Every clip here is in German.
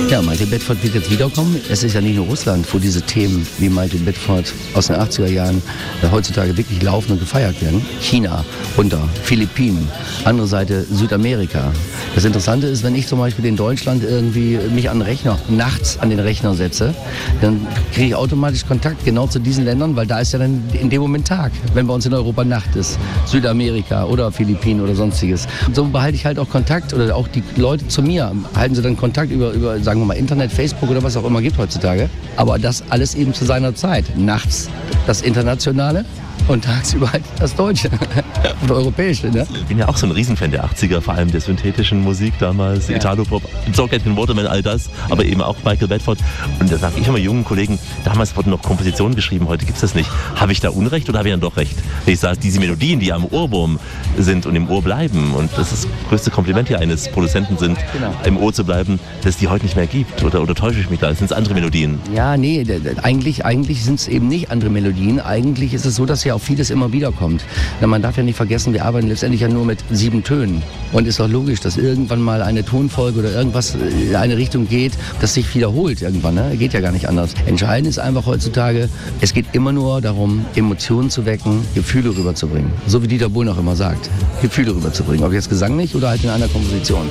Ja, Michael Bedford wird jetzt wiederkommen. Es ist ja nicht nur Russland, wo diese Themen wie Michael Bedford aus den 80er Jahren heutzutage wirklich laufen und gefeiert werden. China, runter, Philippinen, andere Seite Südamerika. Das Interessante ist, wenn ich zum Beispiel in Deutschland irgendwie mich an den Rechner, nachts an den Rechner setze, dann kriege ich automatisch Kontakt genau zu diesen Ländern, weil da ist ja dann in dem Moment Tag, wenn bei uns in Europa Nacht ist. Südamerika oder Philippinen oder sonstiges. Und so behalte ich halt auch Kontakt oder auch die Leute zu mir halten sie dann Kontakt über sagen wir mal, Internet, Facebook oder was auch immer gibt heutzutage. Aber das alles eben zu seiner Zeit. Nachts das Internationale und tagsüber halt das Deutsche oder Europäische. Ne? Ich bin ja auch so ein Riesenfan der 80er, vor allem der synthetischen Musik damals, ja. Italo-Pop, So Get Waterman, all das, aber eben auch Michael Bedford. Und da sage ich immer jungen Kollegen, damals wurden noch Kompositionen geschrieben, heute gibt es das nicht. Habe ich da Unrecht oder habe ich dann doch recht? Ich sage, diese Melodien, die am Ohrwurm sind und im Ohr bleiben, und das ist das größte Kompliment hier eines Produzenten sind, genau, im Ohr zu bleiben, dass es die heute nicht mehr gibt. Oder täusche ich mich da? Sind es andere Melodien? Ja, nee, eigentlich sind es eben nicht andere Melodien. Eigentlich ist es so, dass ja auch vieles immer wieder kommt. Na, man darf ja nicht vergessen, wir arbeiten letztendlich ja nur mit 7 Tönen. Und ist doch logisch, dass irgendwann mal eine Tonfolge oder irgendwas in eine Richtung geht, das sich wiederholt irgendwann. Ne? Geht ja gar nicht anders. Entscheidend ist einfach heutzutage, es geht immer nur darum, Emotionen zu wecken, Gefühle rüberzubringen. So wie Dieter Bohlen auch immer sagt. Gefühle rüberzubringen. Ob jetzt gesanglich oder halt in einer Komposition.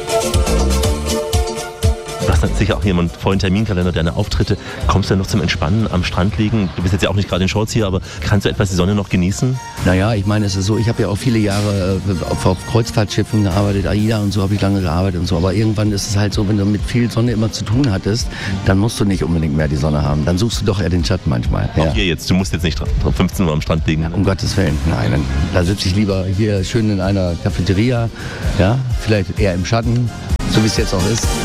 Du hast sicher auch jemand vollen Terminkalender, deine Auftritte. Kommst du denn noch zum Entspannen am Strand liegen? Du bist jetzt ja auch nicht gerade in Shorts hier, aber kannst du etwas die Sonne noch genießen? Naja, ich meine, es ist so, ich habe ja auch viele Jahre auf Kreuzfahrtschiffen gearbeitet, AIDA und so habe ich lange gearbeitet und so. Aber irgendwann ist es halt so, wenn du mit viel Sonne immer zu tun hattest, dann musst du nicht unbedingt mehr die Sonne haben. Dann suchst du doch eher den Schatten manchmal. Ja. Auch hier jetzt, du musst jetzt nicht 15 Uhr am Strand liegen. Um Gottes Willen, nein. Da sitze ich lieber hier schön in einer Cafeteria, ja, vielleicht eher im Schatten, so wie es jetzt auch ist.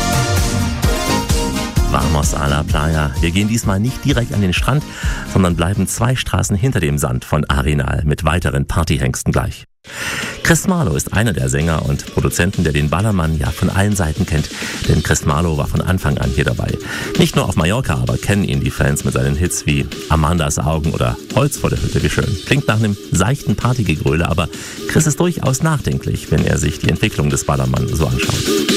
Vamos a la Playa. Wir gehen diesmal nicht direkt an den Strand, sondern bleiben 2 Straßen hinter dem Sand von Arenal mit weiteren Partyhengsten gleich. Chris Marlowe ist einer der Sänger und Produzenten, der den Ballermann ja von allen Seiten kennt. Denn Chris Marlowe war von Anfang an hier dabei. Nicht nur auf Mallorca, aber kennen ihn die Fans mit seinen Hits wie Amandas Augen oder Holz vor der Hütte, wie schön. Klingt nach einem seichten Partygegröle, aber Chris ist durchaus nachdenklich, wenn er sich die Entwicklung des Ballermann so anschaut.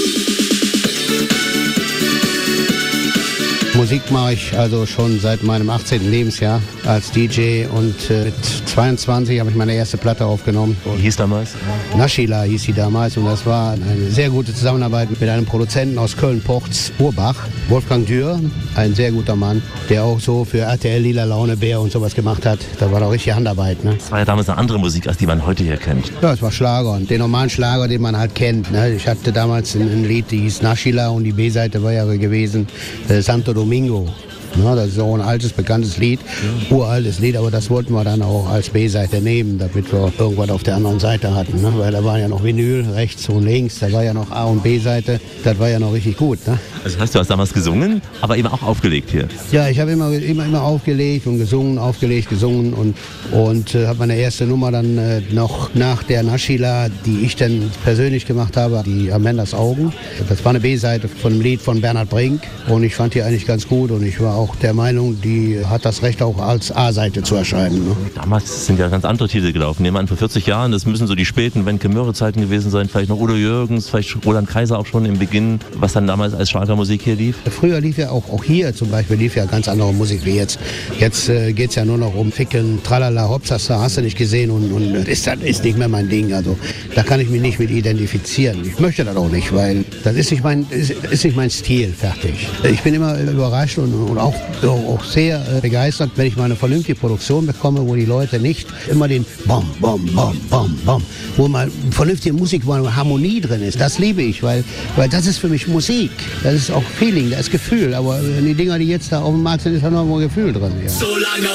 Musik mache ich also schon seit meinem 18. Lebensjahr als DJ und mit 22 habe ich meine erste Platte aufgenommen. Wie hieß damals? Naschila hieß sie damals, und das war eine sehr gute Zusammenarbeit mit einem Produzenten aus Köln-Porz, Urbach, Wolfgang Dürr, ein sehr guter Mann, der auch so für RTL Lila Laune Bär und sowas gemacht hat. Da war doch richtig Handarbeit. Ne? Das war ja damals eine andere Musik, als die man heute hier kennt. Ja, es war Schlager, den normalen Schlager, den man halt kennt. Ne? Ich hatte damals ein Lied, die hieß Naschila, und die B-Seite war ja gewesen Santo Domingo. Ja, das ist auch ein altes, bekanntes Lied, uraltes Lied, aber das wollten wir dann auch als B-Seite nehmen, damit wir irgendwas auf der anderen Seite hatten. Ne? Weil da war ja noch Vinyl, rechts und links, da war ja noch A- und B-Seite, das war ja noch richtig gut. Ne? Also das heißt, du hast damals gesungen, aber eben auch aufgelegt hier? Ja, ich habe immer aufgelegt und gesungen, und habe meine erste Nummer dann noch nach der Naschila, die ich dann persönlich gemacht habe, die Amandas Augen. Das war eine B-Seite von einem Lied von Bernhard Brink, und ich fand die eigentlich ganz gut, und ich war auch der Meinung, die hat das Recht auch als A-Seite zu erscheinen. Ne? Damals sind ja ganz andere Titel gelaufen. Nehmen wir an, vor 40 Jahren, das müssen so die späten Wenke-Möhre-Zeiten gewesen sein, vielleicht noch Udo Jürgens, vielleicht Roland Kaiser auch schon im Beginn, was dann damals als Schlagermusik hier lief. Früher lief ja auch hier zum Beispiel, lief ja ganz andere Musik wie jetzt. Jetzt geht es ja nur noch um Ficken, Tralala, Hopsasa, hast du nicht gesehen, und das ist nicht mehr mein Ding. Also da kann ich mich nicht mit identifizieren. Ich möchte das auch nicht, weil das ist nicht mein Stil, fertig. Ich bin immer überrascht und auch sehr begeistert, wenn ich mal eine vernünftige Produktion bekomme, wo die Leute nicht immer den Bom, Bom, Bom, Bom, Bom, wo mal vernünftige Musik, wo eine Harmonie drin ist. Das liebe ich, weil das ist für mich Musik. Das ist auch Feeling, das ist Gefühl. Aber die Dinger, die jetzt da auf dem Markt sind, ist da noch ein Gefühl drin. Ja. Solange